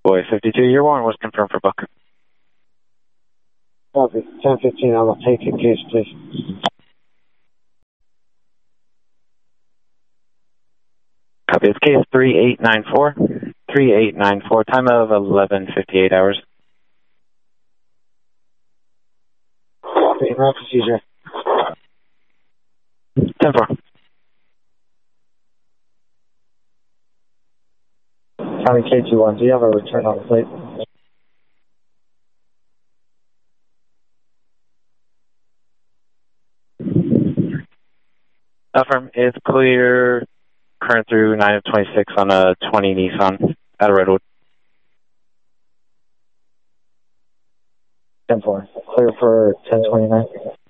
Boy 52, your warrant was confirmed for book. Copy. 1015, I'll take a case, please. Copy. It's case 3894. 3894, time of 11:58 hours. Copy. Route procedure. 10-4. County K21, do you have a return on the plate? Affirm. It's clear. Current through 9 of 26 on a 20 Nissan at a Redwood. 10-4. Clear for 1029.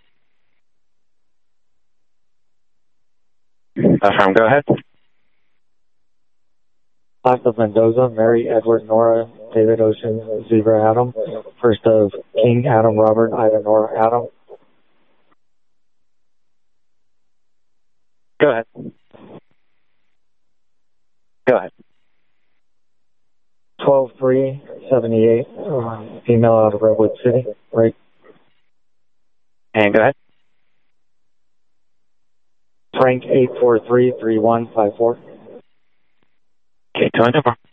Affirm. Go ahead. Last of Mendoza, Mary, Edward, Nora, David, Ocean, Zebra, Adam. First of King, Adam, Robert, Ida, Nora, Adam. Go ahead. Go ahead. 12-3-78, female out of Redwood City, right? And go ahead. Frank 843-3154. Okay, 204.